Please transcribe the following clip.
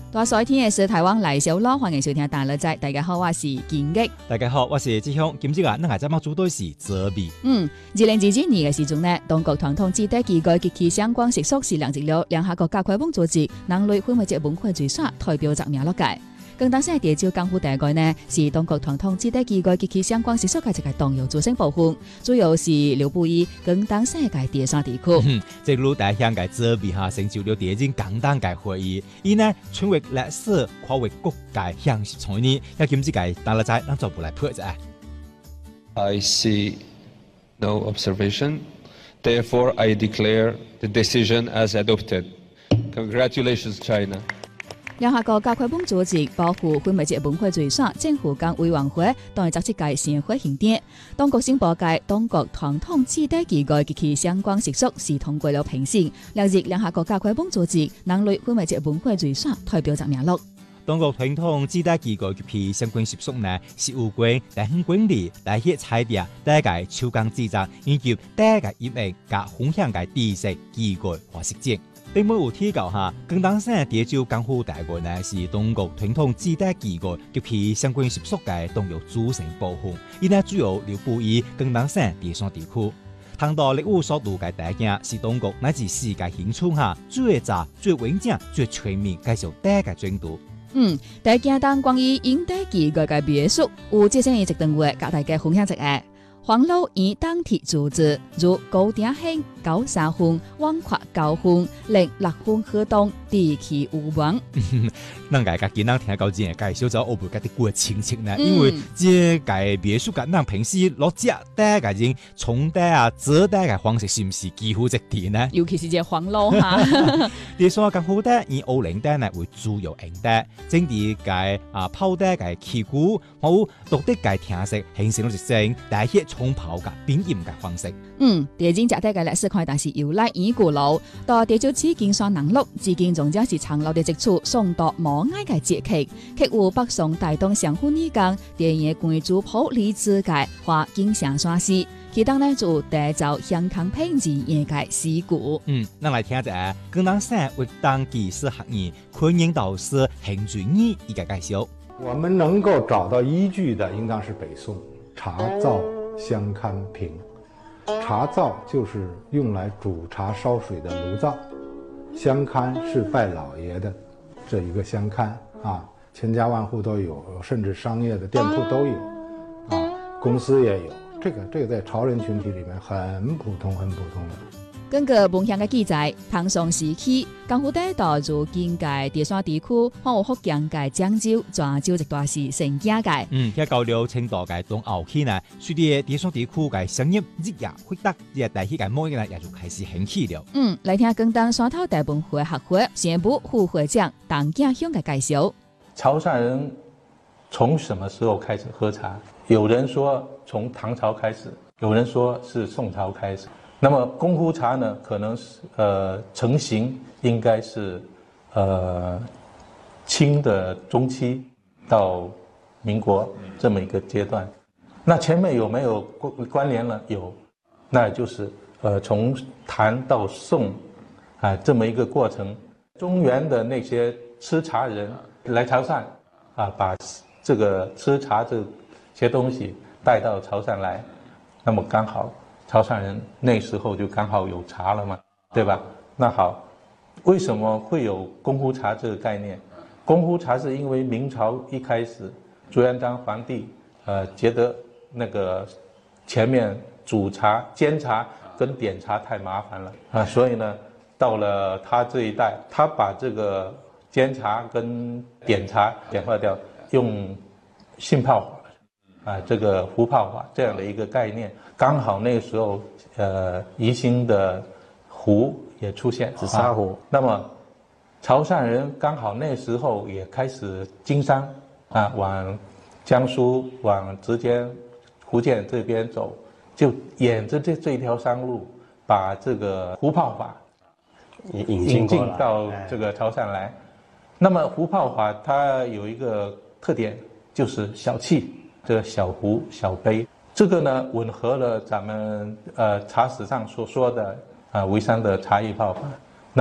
大所聽嘅是台灣來小佬，歡迎收聽大樂仔。大家好，我是建益。 大家好，我是志雄。今日咱係怎麼組隊是責備。 2022年嘅時陣呢，當局傳統制度機構及其相關習俗是兩節了，兩下國家開放組織人類毀滅者文化罪耍代表責名落界。更當時係地照港府第一個呢，是當局傳統制度機構及其相關習俗嘅一個重要組成部分，主要是劉布衣更當時嘅第三地區。 這路大鄉嘅責備下，成就了第一件簡單嘅會議。伊呢，全為歷史跨越國界向實在呢，要今次嘅大樂仔，咱做部來配啫。 I see no observation. Therefore, I declare the decision as adopted. Congratulations, China. 兩下國家開放組織保護毀滅者文化罪耍政府間委員會當日作出先會行典，當局宣布界當局傳統制度機構及其相關習俗是通過了評審，列入兩下國家開放組織人類毀滅者文化罪耍代表作名錄。 當局傳統制度機構及其相關習俗呢，是有關大鄉管理、大協彩電、大家手工製作以及大家音樂加分享嘅知識機構和實踐。並冇有提到下，更當時地照港府大會呢，是當局傳統制度機構及其相關習俗嘅重要組成部分。伊呢主要劉布衣更當時第三地區。談到歷史所讀嘅大件，是當局乃至世界興趣下最早、最完整、最全面介紹大家專讀。 第一件當關於影地機構嘅描述，有這些一段話，甲大家分享一下。黃老以當天組織如高鼎興9、3分、王闊9分、令6分河東地區無望。 咱大家今日聽到真係介紹咗我們家啲過清晰呢，因為這個描述緊咱平時落只大家人從大啊做大嘅方式是唔是幾乎一致呢？ 尤其是這黃老哈。 第三個好大以奧林大呢為主要用大，整啲嘅泡大嘅旗鼓，好獨特嘅聽色，形成咗一種大協沖泡嘅變音嘅方式。 第二件值得嘅歷史看，但是由來已古老，到地照此經算能錄，至今仲將是長留的積處，送到無礙嘅節氣，客戶北宋大東相互二江，電影關注普理之界，或經常刷視，其當呢就地照香港平治業嘅事故。 咱來聽一下，更當時為當技師學院昆英導師邢俊義一個介紹。 我們能夠找到依據的，應當是北宋茶灶香堪瓶。茶灶就是用來煮茶燒水的爐灶，香堪是拜老爺的這一個香堪啊，千家萬戶都有，甚至商業的店鋪都有啊，公司也有。這個在潮人群體裡面很普通的。 根據文獻嘅記載，唐宋時期，江湖地道如今嘅第三地區，還有福建嘅漳州、泉州一段是盛行嘅。 喺交流青島嘅東後期呢，隨住第三地區嘅商業日益發達，呢大起嘅貿易呢也就開始興起了。 來聽更當山頭大本會學會宣布副會長鄧家鄉嘅介紹。 潮汕人從什麼時候開始喝茶？有人說從唐朝開始，有人說是宋朝開始。那麼功夫茶呢，可能是成型應該是清的中期到民國這麼一個階段。那前面有沒有關聯呢？有，那就是從唐到宋這麼一個過程。中原的那些吃茶人來潮汕把這個吃茶這些東西帶到潮汕來，那麼剛好。潮汕人那時候就剛好有茶了嘛，對吧？那好，為什麼會有功夫茶這個概念？功夫茶是因為明朝一開始，朱元璋皇帝覺得那個前面煮茶、煎茶跟點茶太麻煩了所以呢，到了他這一代，他把這個煎茶跟點茶簡化掉，用浸泡法這個壺泡法這樣的一個概念。剛好那個時候，宜興的壺也出現紫砂壺。那麼，潮汕人剛好那時候也開始經商，往江蘇、往直接福建這邊走，就沿着這一條商路，把這個壺泡法引進到這個潮汕來。那麼壺泡法它有一個特點，就是小氣，這個小壺、小杯。這個呢，吻合了咱們茶史上所說的沩山的茶藝泡法。